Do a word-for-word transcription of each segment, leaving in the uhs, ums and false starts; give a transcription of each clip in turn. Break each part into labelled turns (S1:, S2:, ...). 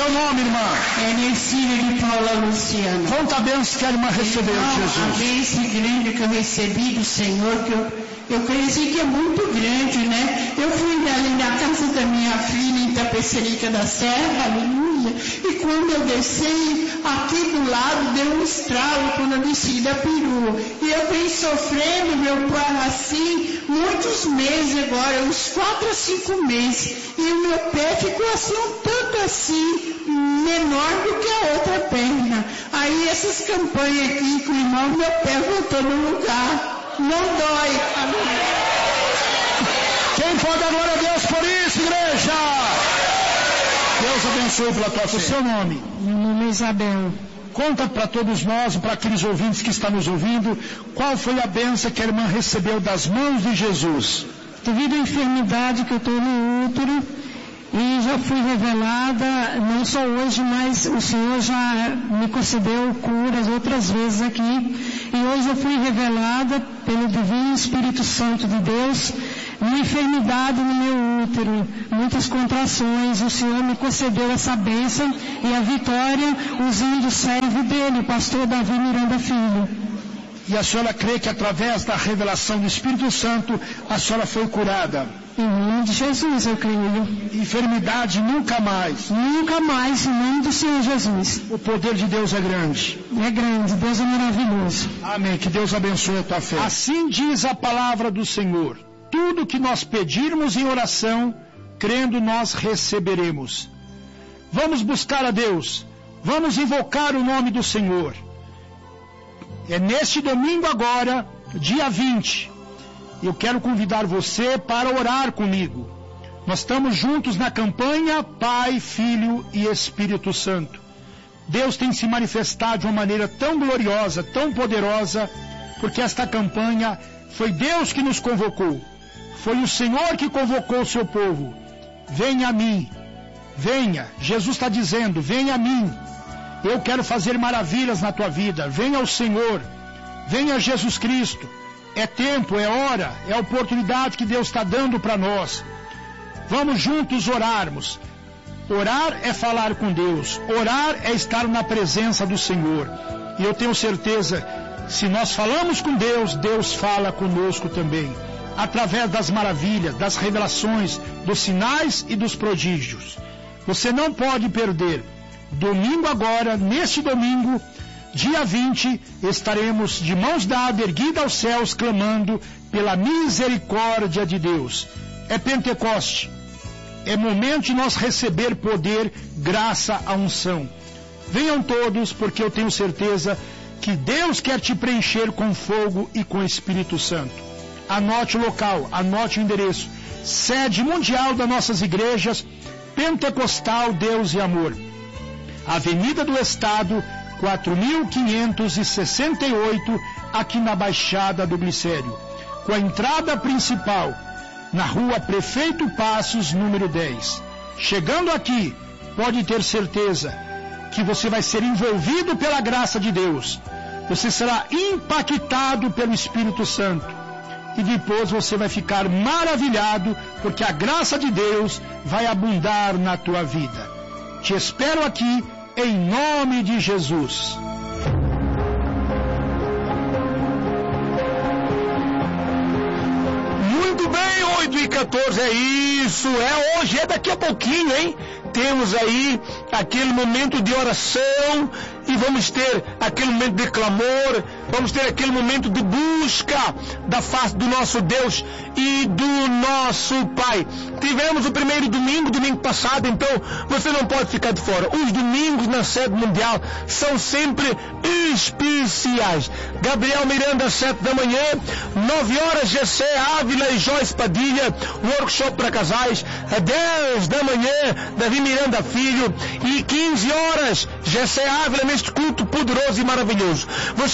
S1: seu nome, irmã?
S2: É Nercília de Paula Luciana.
S1: Quanta bênção que a irmã recebeu de Jesus.
S2: A bênção grande que eu recebi do Senhor, que eu, eu conheci que é muito grande, né? Eu fui ali na casa da minha filha, em Tapecerica da Serra, aleluia, e quando eu desci, aqui do lado deu um estralo quando eu desci da perua. E eu venho sofrendo, meu pai, assim, muitos meses agora, uns quatro a cinco meses. E o meu pé ficou assim, um tanto assim, menor do que a outra perna. Aí essas campanhas aqui com o irmão, meu pé voltou no lugar. Não dói. Amém.
S1: Quem pode dar glória a Deus por isso, igreja? Deus abençoe pela tua fé. O seu nome?
S3: Meu nome é Isabel.
S1: Conta para todos nós, para aqueles ouvintes que estão nos ouvindo, qual foi a bênção que a irmã recebeu das mãos de Jesus.
S3: Devido à enfermidade que eu estou no útero, e já fui revelada, não só hoje, mas o Senhor já me concedeu curas outras vezes aqui. E hoje eu fui revelada pelo Divino Espírito Santo de Deus, uma enfermidade no meu útero, muitas contrações. O Senhor me concedeu essa bênção e a vitória usando o servo dele, o pastor Davi Miranda Filho.
S1: E a senhora crê que através da revelação do Espírito Santo, a senhora foi curada?
S3: Em nome de Jesus, eu creio.
S1: Enfermidade nunca mais.
S3: Nunca mais, em nome do Senhor Jesus.
S1: O poder de Deus é grande.
S3: É grande, Deus é maravilhoso.
S1: Amém, que Deus abençoe a tua fé. Assim diz a palavra do Senhor. Tudo que nós pedirmos em oração, crendo nós receberemos. Vamos buscar a Deus. Vamos invocar o nome do Senhor. É neste domingo agora, dia vinte. Eu quero convidar você para orar comigo. Nós estamos juntos na campanha Pai, Filho e Espírito Santo. Deus tem se manifestado de uma maneira tão gloriosa, tão poderosa, porque esta campanha foi Deus que nos convocou. Foi o Senhor que convocou o seu povo. Venha a mim. Venha. Jesus está dizendo, venha a mim. Eu quero fazer maravilhas na tua vida. Venha ao Senhor. Venha a Jesus Cristo. É tempo, é hora, é a oportunidade que Deus está dando para nós. Vamos juntos orarmos. Orar é falar com Deus. Orar é estar na presença do Senhor. E eu tenho certeza, se nós falamos com Deus, Deus fala conosco também. Através das maravilhas, das revelações, dos sinais e dos prodígios. Você não pode perder. Domingo agora, neste domingo, dia vinte, estaremos de mãos dadas, erguidas aos céus, clamando pela misericórdia de Deus. É Pentecoste. É momento de nós receber poder, graça à unção. Venham todos, porque eu tenho certeza que Deus quer te preencher com fogo e com Espírito Santo. Anote o local, anote o endereço. Sede mundial das nossas igrejas, Pentecostal Deus e Amor. Avenida do Estado, quatro mil quinhentos e sessenta e oito, aqui na Baixada do Glicério. Com a entrada principal, na rua Prefeito Passos, número dez. Chegando aqui, pode ter certeza que você vai ser envolvido pela graça de Deus. Você será impactado pelo Espírito Santo. E depois você vai ficar maravilhado, porque a graça de Deus vai abundar na tua vida. Te espero aqui, em nome de Jesus.
S4: Muito bem, oito e quatorze, é isso, é hoje, é daqui a pouquinho, hein? Temos aí aquele momento de oração e vamos ter aquele momento de clamor, vamos ter aquele momento de busca da face do nosso Deus e do nosso Pai. Tivemos o primeiro domingo, domingo passado, então você não pode ficar de fora. Os domingos na sede mundial são sempre especiais. Gabriel Miranda, às sete da manhã, nove horas, G C Ávila e Joyce Padilha, workshop para casais, às dez da manhã, Davi Miranda Filho, e quinze horas, G C Ávila, neste culto poderoso e maravilhoso. Você que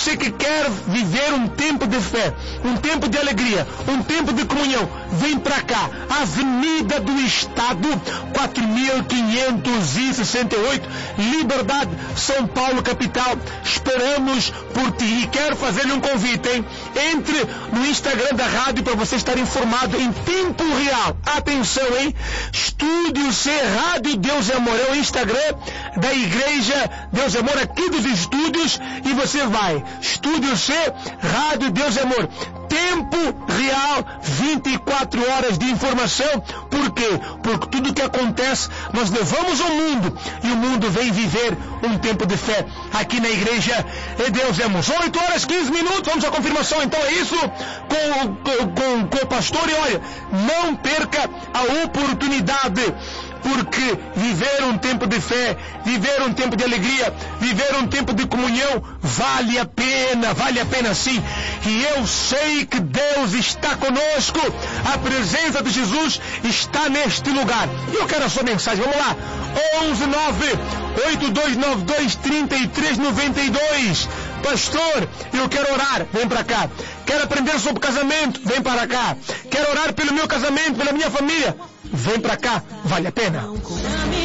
S4: quer viver um tempo de fé, um tempo de alegria, um tempo de comunhão, vem para cá. Avenida do Estado, quatro mil quinhentos e sessenta e oito, Liberdade, São Paulo, capital. Esperamos por ti. E quero fazer-lhe um convite, hein? Entre no Instagram da rádio para você estar informado em tempo real. Atenção, hein? Estúdio C, Rádio Deus é Amor, é o Instagram da Igreja Deus é Amor aqui dos estúdios, e você vai, Estúdio C, Rádio Deus é Amor, tempo real, vinte e quatro horas de informação. Por quê? Porque tudo que acontece nós levamos ao mundo, e o mundo vem viver um tempo de fé aqui na Igreja de Deus é Amor. oito horas, quinze minutos, vamos à confirmação. Então é isso com, com, com, com o pastor. E olha, não perca a oportunidade, porque viver um tempo de fé, viver um tempo de alegria, viver um tempo de comunhão, vale a pena, vale a pena sim. E eu sei que Deus está conosco, a presença de Jesus está neste lugar. E eu quero a sua mensagem, vamos lá, onze nove oito dois nove dois três três nove dois. Pastor, eu quero orar, vem para cá. Quero aprender sobre casamento, vem para cá. Quero orar pelo meu casamento, pela minha família, vem para cá, vale a pena.